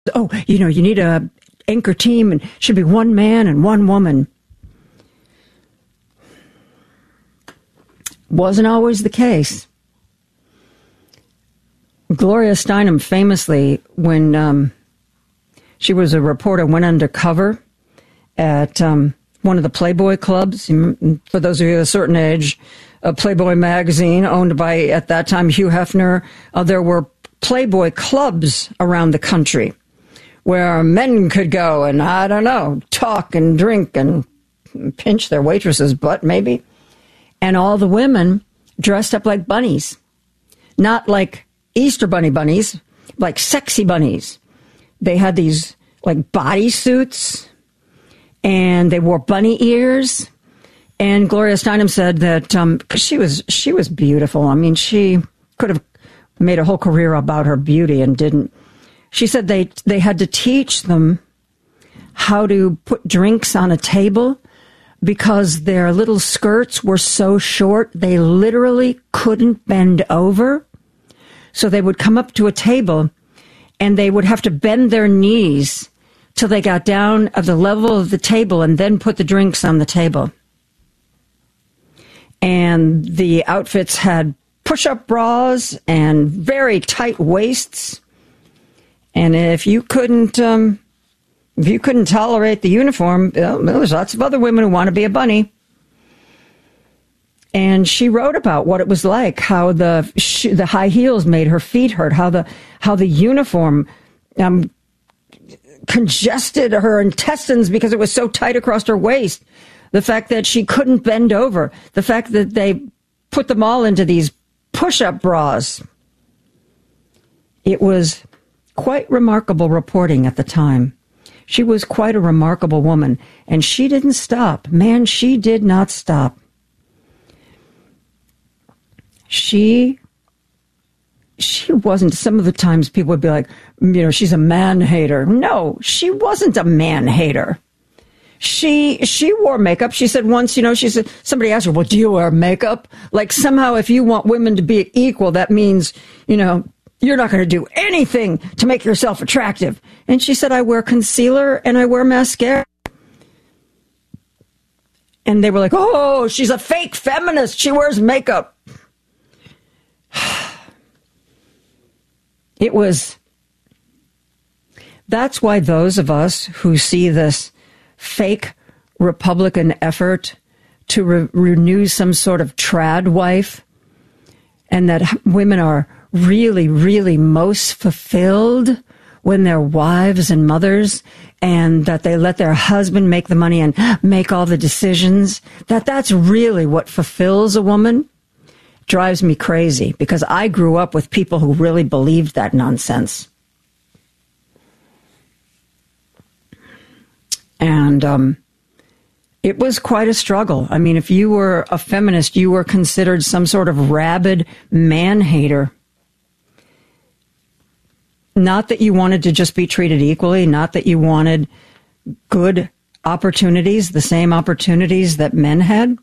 oh, you need a anchor team and should be one man and one woman. Wasn't always the case. Gloria Steinem famously, when she was a reporter, went undercover at one of the Playboy clubs. For those of you of a certain age, a Playboy magazine owned by, at that time, Hugh Hefner. There were Playboy clubs around the country where men could go and, I don't know, talk and drink and pinch their waitress's butt, maybe. And all the women dressed up like bunnies. Not like Easter bunnies, like sexy bunnies. They had these like bodysuits, and they wore bunny ears. And Gloria Steinem said that because she was beautiful. I mean, she could have made a whole career about her beauty and didn't. She said they had to teach them how to put drinks on a table because their little skirts were so short they literally couldn't bend over. So they would come up to a table and they would have to bend their knees till they got down at the level of the table and then put the drinks on the table. And the outfits had push-up bras and very tight waists. And if you couldn't tolerate the uniform, well, there's lots of other women who want to be a bunny. And she wrote about what it was like, how the high heels made her feet hurt, how the uniform congested her intestines because it was so tight across her waist. The fact that she couldn't bend over, the fact that they put them all into these push-up bras. It was quite remarkable reporting at the time. She was quite a remarkable woman, and she didn't stop. Man, she did not stop. She wasn't, some of the times people would be like, she's a man-hater. No, she wasn't a man-hater. She wore makeup. She said once, somebody asked her, well, do you wear makeup? Like somehow if you want women to be equal, that means, you're not going to do anything to make yourself attractive. And she said, I wear concealer and I wear mascara. And they were like, oh, she's a fake feminist. She wears makeup. That's why those of us who see this fake Republican effort to renew some sort of trad wife, and that women are really, really most fulfilled when they're wives and mothers, and that they let their husband make the money and make all the decisions, that's really what fulfills a woman, drives me crazy, because I grew up with people who really believed that nonsense. And it was quite a struggle. I mean, if you were a feminist, you were considered some sort of rabid man-hater. Not that you wanted to just be treated equally, not that you wanted good opportunities, the same opportunities that men had.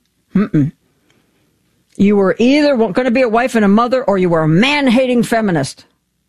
You were either going to be a wife and a mother, or you were a man-hating feminist.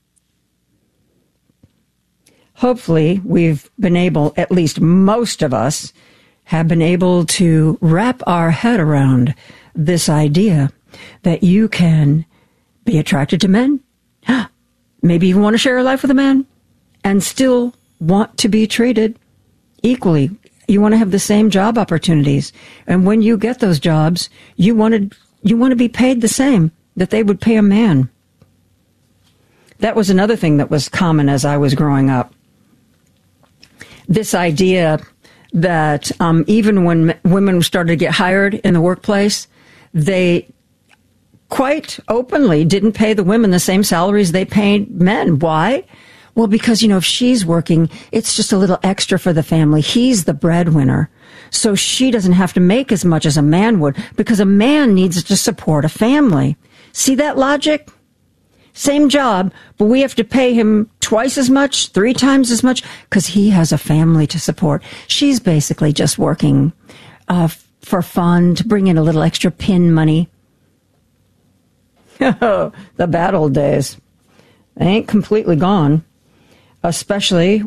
Hopefully, we've been able, at least most of us, have been able to wrap our head around this idea that you can be attracted to men, maybe you want to share your life with a man, and still want to be treated equally. You want to have the same job opportunities. And when you get those jobs, you want to be paid the same that they would pay a man. That was another thing that was common as I was growing up. This idea that even when women started to get hired in the workplace, they quite openly didn't pay the women the same salaries they paid men. Why? Well, because, if she's working, it's just a little extra for the family. He's the breadwinner. So she doesn't have to make as much as a man would, because a man needs to support a family. See that logic? Same job, but we have to pay him twice as much, 3 times as much, because he has a family to support. She's basically just working for fun, to bring in a little extra pin money. The bad old days. They ain't completely gone. especially